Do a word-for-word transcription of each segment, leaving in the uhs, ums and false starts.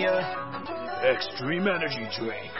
Himalaya Extreme Energy Drink.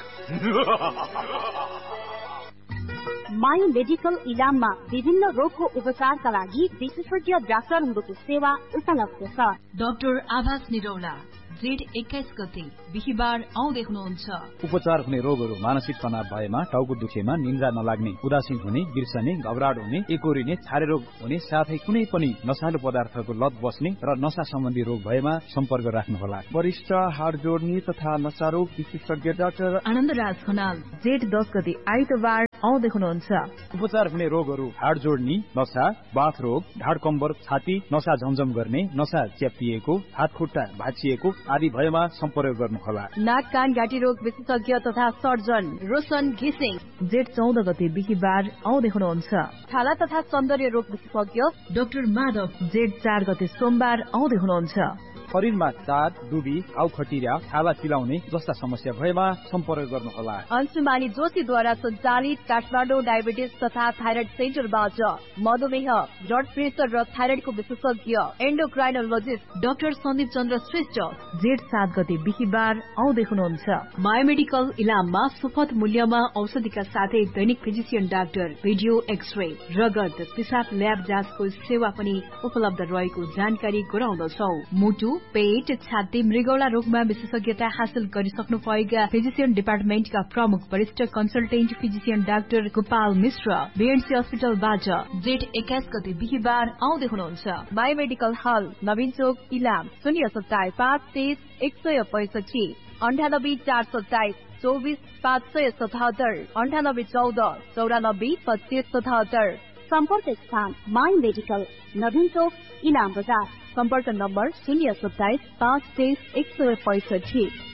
My medical इलाममा विभिन्न रोगको उपचारका लागि विशेषज्ञ डाक्टरहरूको सेवा उपलब्ध छ। डाक्टर आभास निरौला जेठ एक्काइस गते बिहिबार आउँदै हुनुहुन्छ। उपचार हुने रोगहरू मानसिक तनाव भएमा, टाउको दुखेमा, निन्द्रा नलाग्ने, उदासीन हुने, बिर्सने, घबराहट हुने, एकोरिने, छारे रोग हुने, साथै कुनै पनि नशालु पदार्थको लत बस्ने र नशा सम्बन्धी रोग भएमा सम्पर्क राख्नुहोला। वरिष्ठ हाड जोड्ने तथा नशा रोग विशेषज्ञ डाक्टर आनन्दराज खनाल जेठ दस गते आइतबार आउँदै हुनुहुन्छ। उपचार हुने रोगहरू हाड जोड्ने, नशा, बाथ रोग, ढाड कम्बर, छाती, नशा झमझम गर्ने, नशा च्यापिएको, हात खुट्टा भाँचिएको आदि भएमा सम्पर्क गर्नुहोला। नाक कान घाँटी रोग विशेषज्ञ तथा सर्जन रोशन घिसिङ जेठ चौध गते बिहिबार आउँदै हुनुहुन्छ। छाला तथा सौन्दर्य रोग विशेषज्ञ डाक्टर माधव जेठ चार गते सोमबार आउँदै हुनुहुन्छ। शरीरमा चाद, दुबी, घाउ खटिरा, छाला चिलाउने जस्ता समस्या भएमा सम्पर्क गर्नुहोला। अंशुमानी जोशीद्वारा सञ्चालित काठमाडौँ डायबिटिज तथा थाइरोइड सेन्टरबाट मधुमेह, ब्लड प्रेसर र थाइरोइडको विशेषज्ञ एन्डोक्राइनोलोजिस्ट डाक्टर सन्दीप चन्द्र श्रेष्ठ जेठ सात गते बिहिबार आउँदै हुनुहुन्छ। माई मेडिकल इलाममा सुपथ मूल्यमा औषधिका साथै दैनिक फिजिसियन डाक्टर, भिडियो एक्सरे, रगत, पिसाब ल्याब जाँचको सेवा पनि उपलब्ध रहेको जानकारी गराउँदछौ। मुटु, पेट, छाती, मृगौला रोगमा विशेषज्ञता हासिल गरिसक्नु भएका फिजिसियन डिपार्टमेन्टका प्रमुख वरिष्ठ कन्सल्टेन्ट फिजिसियन डाक्टर गोपाल मिश्र बीएनसी अस्पतालबाट जेठ एक्काइस गते बिहिबार आउँदै हुनुहुन्छ। माई मेडिकल हल नवीन चोक इलाम शून्य सत्ताइस पाँच तेइस एक सय पैसठी अन्ठानब्बे चार सत्ताइस चौबिस पाँच सय सतहत्तर अन्ठानब्बे चौध चौरानब्बे पच्चिस सतहत्तर। सम्पर्क स्थान माई मेडिकल नवीन चोक इलाम बजार। सम्पर्क नम्बर शून्य सत्ताइस पाँच तेइस एक सय पैसठी।